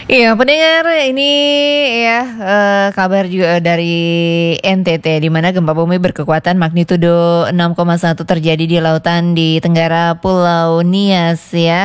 Iya, pendengar ini ya kabar juga dari NTT di mana gempa bumi berkekuatan magnitudo 6,1 terjadi di lautan di tenggara Pulau Nias ya.